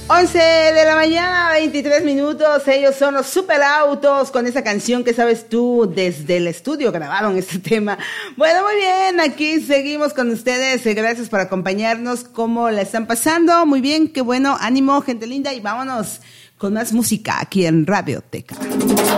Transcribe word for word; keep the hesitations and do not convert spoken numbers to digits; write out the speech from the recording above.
once de la mañana, veintitrés minutos. Ellos son los Superautos con esa canción que sabes tú, desde el estudio grabaron este tema. Bueno, muy bien, aquí seguimos con ustedes. Gracias por acompañarnos. ¿Cómo la están pasando? Muy bien, qué bueno, ánimo, gente linda, y vámonos con más música aquí en Radioteca.